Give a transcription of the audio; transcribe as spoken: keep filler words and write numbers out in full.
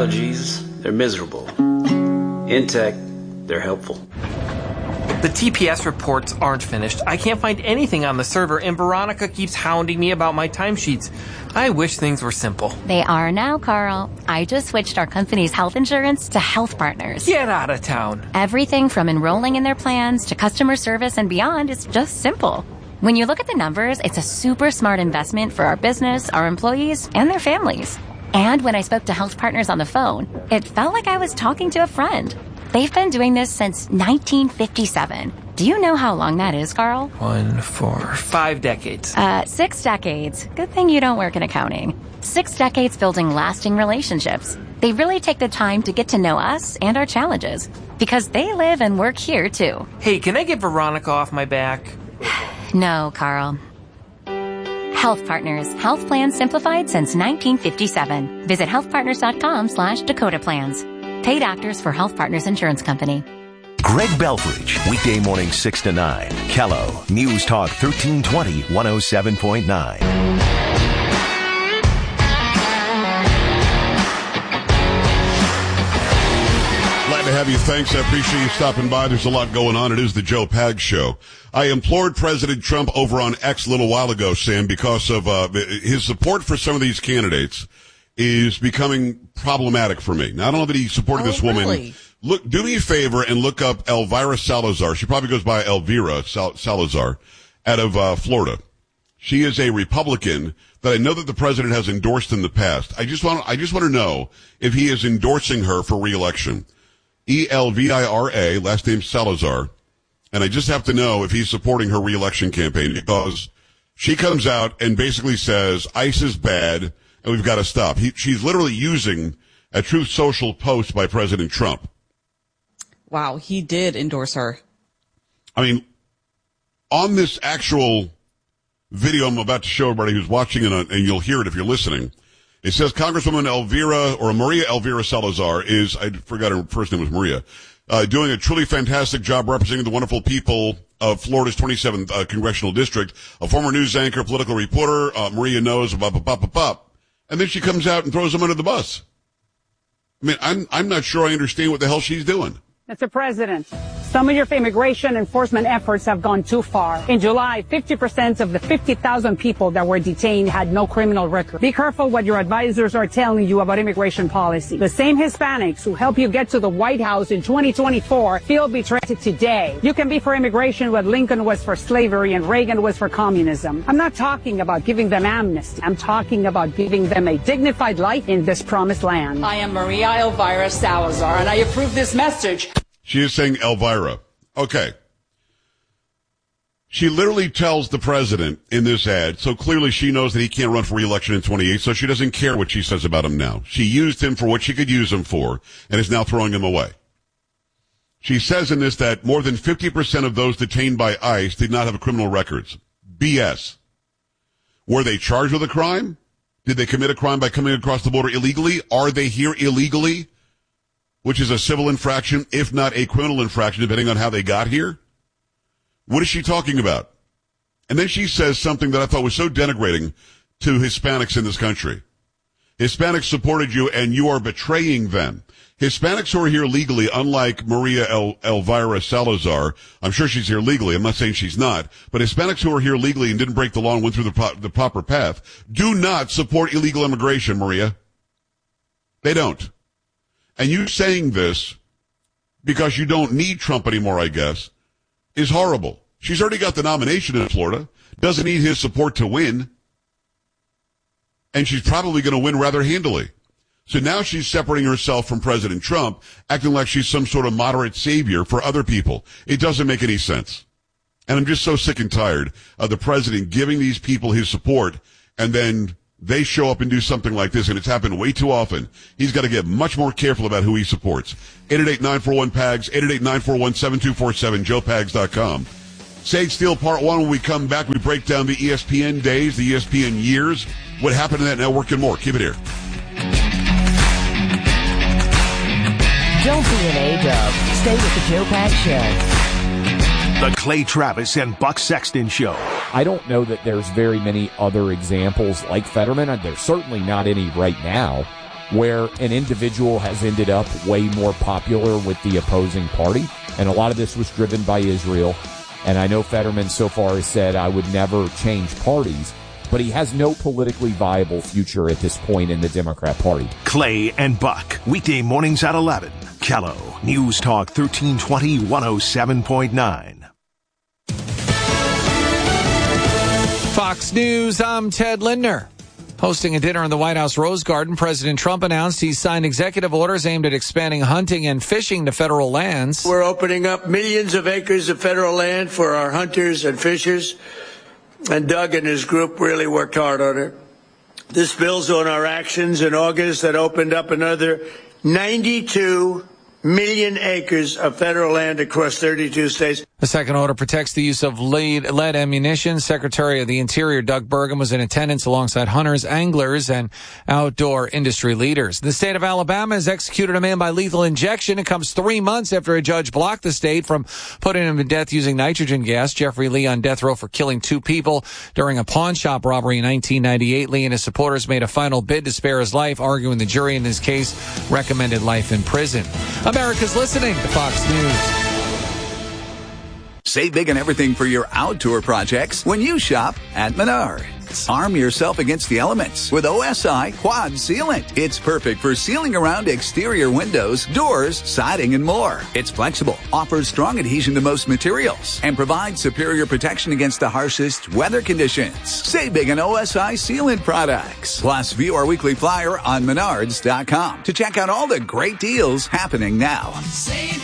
technologies, they're miserable. In tech, they're helpful. The T P S reports aren't finished. I can't find anything on the server, and Veronica keeps hounding me about my timesheets. I wish things were simple. They are now, Carl. I just switched our company's health insurance to Health Partners. Get out of town. Everything from enrolling in their plans to customer service and beyond is just simple. When you look at the numbers, it's a super smart investment for our business, our employees, and their families. And when I spoke to Health Partners on the phone, it felt like I was talking to a friend. They've been doing this since nineteen fifty-seven. Do you know how long that is, Carl? One, four, five decades. Uh, six decades. Good thing you don't work in accounting. Six decades building lasting relationships. They really take the time to get to know us and our challenges, because they live and work here, too. Hey, can I get Veronica off my back? No, Carl. Health Partners. Health plans simplified since nineteen fifty-seven. Visit healthpartners.com slash Dakota Plans. Paid actors for Health Partners Insurance Company. Greg Belfridge, weekday morning six to nine. Kello, News Talk thirteen twenty, one oh seven point nine. Glad to have you. Thanks. I appreciate you stopping by. There's a lot going on. It is the Joe Pags Show. I implored President Trump over on X a little while ago, Sam, because of uh, his support for some of these candidates is becoming problematic for me. Now, I don't know that he supported oh, this woman. Really? Look, do me a favor and look up Elvira Salazar. She probably goes by Elvira Sal- Salazar out of uh, Florida. She is a Republican that I know that the president has endorsed in the past. I just want I just want to know if he is endorsing her for re-election. E L V I R A, last name Salazar. And I just have to know if he's supporting her re-election campaign, because she comes out and basically says ICE is bad and we've got to stop. He, she's literally using a Truth Social post by President Trump. Wow, he did endorse her. I mean, on this actual video I'm about to show everybody who's watching, and, and you'll hear it if you're listening, it says Congresswoman Elvira, or Maria Elvira Salazar is, I forgot her first name was Maria, uh, doing a truly fantastic job representing the wonderful people of Florida's twenty-seventh uh, congressional district. A former news anchor, political reporter, uh, Maria knows, blah, blah, blah, blah, blah. And then she comes out and throws him under the bus. I mean, I'm, I'm not sure I understand what the hell she's doing. Mister President, some of your immigration enforcement efforts have gone too far. In July, fifty percent of the fifty thousand people that were detained had no criminal record. Be careful what your advisors are telling you about immigration policy. The same Hispanics who help you get to the White House in twenty twenty-four feel betrayed today. You can be for immigration what Lincoln was for slavery and Reagan was for communism. I'm not talking about giving them amnesty. I'm talking about giving them a dignified life in this promised land. I am Maria Elvira Salazar, and I approve this message. She is saying Elvira. Okay. She literally tells the president in this ad, so clearly she knows that he can't run for re-election in twenty-eight, so she doesn't care what she says about him now. She used him for what she could use him for, and is now throwing him away. She says in this that more than fifty percent of those detained by ICE did not have criminal records. B S. Were they charged with a crime? Did they commit a crime by coming across the border illegally? Are they here illegally? Which is a civil infraction, if not a criminal infraction, depending on how they got here? What is she talking about? And then she says something that I thought was so denigrating to Hispanics in this country. Hispanics supported you, and you are betraying them. Hispanics who are here legally, unlike Maria El- Elvira Salazar, I'm sure she's here legally, I'm not saying she's not, but Hispanics who are here legally and didn't break the law and went through the, pro- the proper path, do not support illegal immigration, Maria. They don't. And you saying this because you don't need Trump anymore, I guess, is horrible. She's already got the nomination in Florida, doesn't need his support to win, and she's probably going to win rather handily. So now she's separating herself from President Trump, acting like she's some sort of moderate savior for other people. It doesn't make any sense. And I'm just so sick and tired of the president giving these people his support, and then they show up and do something like this, and it's happened way too often. He's got to get much more careful about who he supports. eight eight eight, nine four one, P A G S, eight eight eight, nine four one, seven two four seven, joe pags dot com. Sage Steele Part one. When we come back, we break down the E S P N days, the E S P N years, what happened in that network, and more. Keep it here. Don't be an A-dub. Stay with the Joe Pags Show. The Clay Travis and Buck Sexton Show. I don't know that there's very many other examples like Fetterman. There's certainly not any right now. where an individual has ended up way more popular with the opposing party. And a lot of this was driven by Israel. And I know Fetterman so far has said, I would never change parties. But he has no politically viable future at this point in the Democrat Party. Clay and Buck, weekday mornings at eleven. Callow, News Talk thirteen twenty, one oh seven point nine. Fox News, I'm Ted Lindner. Hosting a dinner in the White House Rose Garden, President Trump announced he's signed executive orders aimed at expanding hunting and fishing to federal lands. We're opening up millions of acres of federal land for our hunters and fishers. And Doug and his group really worked hard on it. This builds on our actions in August that opened up another ninety-two million acres of federal land across thirty-two states. The second order protects the use of lead, lead ammunition. Secretary of the Interior Doug Burgum was in attendance alongside hunters, anglers, and outdoor industry leaders. The state of Alabama has executed a man by lethal injection. It comes three months after a judge blocked the state from putting him to death using nitrogen gas. Jeffrey Lee on death row for killing two people during a pawn shop robbery in nineteen ninety-eight. Lee and his supporters made a final bid to spare his life, arguing the jury in his case recommended life in prison. America's listening to Fox News. Save big on everything for your outdoor projects when you shop at Menards. Arm yourself against the elements with O S I Quad Sealant. It's perfect for sealing around exterior windows, doors, siding, and more. It's flexible, offers strong adhesion to most materials, and provides superior protection against the harshest weather conditions. Save big on O S I Sealant products. Plus, view our weekly flyer on Menards dot com to check out all the great deals happening now. Save